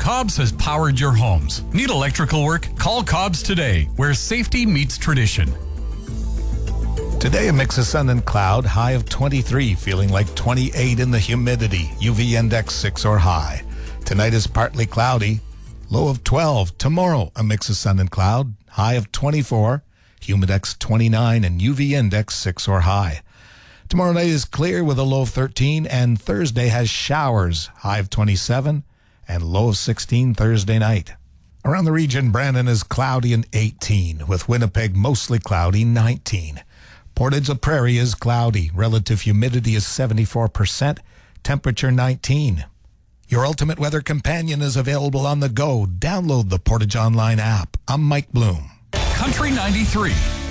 Cobb's has powered your homes. Need electrical work? Call Cobb's today, where safety meets tradition. Today, a mix of sun and cloud, high of 23, feeling like 28 in the humidity, UV index 6 or high. Tonight is partly cloudy, low of 12. Tomorrow, a mix of sun and cloud, high of 24, humidex 29 and UV index 6 or high. Tomorrow night is clear with a low of 13, and Thursday has showers, high of 27 and low of 16 Thursday night. Around the region, Brandon is cloudy and 18, with Winnipeg mostly cloudy, 19. Portage la Prairie is cloudy. Relative humidity is 74%. Temperature 19. Your ultimate weather companion is available on the go. Download the Portage Online app. I'm Mike Bloom. Country 93.